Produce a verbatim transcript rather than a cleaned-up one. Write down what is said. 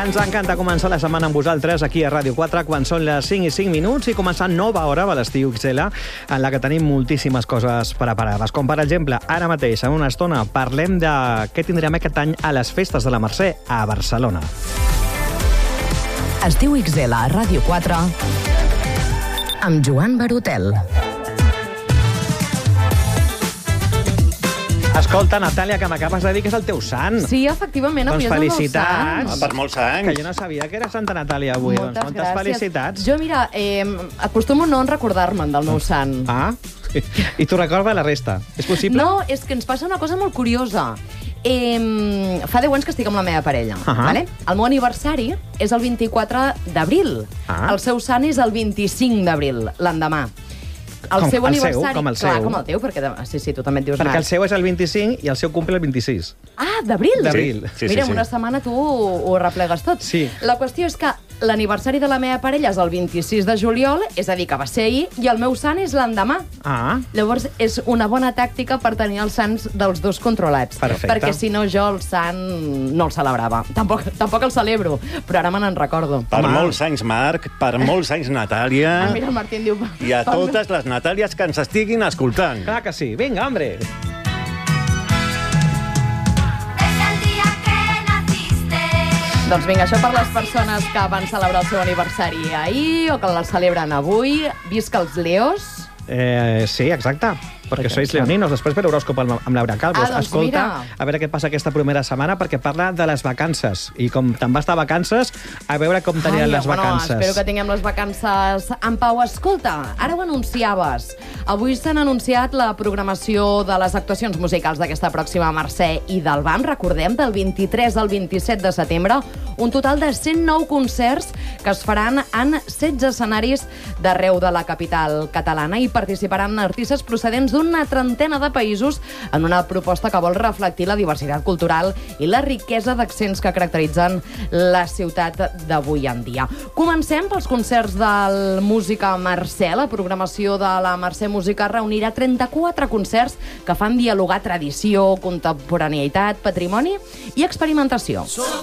Ens encanta començar la setmana amb vosaltres aquí a Ràdio quatre quan són les cinc i cinc minuts i començar nova hora a l'estiu X L en la que tenim moltíssimes coses preparades. Com per exemple, ara mateix, en una estona, parlem de què tindrem aquest any a les festes de la Mercè a Barcelona. Estiu X L a Ràdio quatre amb Joan Barotel. Escolta, Natàlia, que m'acabes de dir que és el teu sant. Sí, efectivament, doncs avui és el meu felicitats. sant. Per molts anys. Que jo no sabia que era Santa Natàlia avui. Moltes doncs moltes gràcies. felicitats. Jo, mira, eh, acostumo no en recordar-me'n del meu sant. Ah, i tu recorda la resta. És possible? No, és que ens passa una cosa molt curiosa. Eh, fa deu anys que estic amb la meva parella. Uh -huh. Vale? El meu aniversari és el vint-i-quatre d'abril. Ah. El seu sant és el vint-i-cinc d'abril, l'endemà. El Com seu el seu, aniversari... com el Clar, seu. com el teu, perquè... De... Sí, sí, tu també et dius Perquè Marc. el seu és el vint-i-cinc i el seu cumple el vint-i-sis. Ah, d'abril? D'abril. Sí, sí, Mira, sí, en una sí. setmana tu ho, ho replegues tot. Sí. La qüestió és que l'aniversari de la meva parella és el vint-i-sis de juliol, és a dir, que va ser ahir, i el meu sant és l'endemà. Ah, Llavors, és una bona tàctica per tenir els sants dels dos controlats. Perfecte. Perquè si no, jo el sant no el celebrava. Tampoc, tampoc el celebro, però ara me n'en recordo. Per Home. molts anys, Marc, per molts anys, Natàlia, Ah, mira, el Martí em diu... i a totes les Natàlies que ens estiguin escoltant. clar que sí. Vinga, hombre. Doncs vinga, això per les persones que van celebrar el seu aniversari ahir o que el celebren avui. Visca els Leos. Eh, sí, exacte. Perquè sois leoninos. Després ve l'horòscop amb, amb Laura Calvos. Ah, doncs Escolta, mira. a veure què passa aquesta primera setmana, perquè parla de les vacances. I com te'n vas de vacances, a veure com tenien Ai, les bueno, vacances. espero que tinguem les vacances en pau. Escolta, ara ho anunciaves. Avui s'han anunciat la programació de les actuacions musicals d'aquesta pròxima Mercè i del B A M. Recordem, del vint-i-tres al vint-i-set de setembre, un total de cent nou concerts que es faran en setze escenaris d'arreu de la capital catalana i participaran artistes procedents d'una trentena de països en una proposta que vol reflectir la diversitat cultural i la riquesa d'accents que caracteritzen la ciutat d'avui en dia. Comencem pels concerts del Música Mercè. La programació de la Mercè Música reunirà trenta-quatre concerts que fan dialogar tradició, contemporaneïtat, patrimoni i experimentació.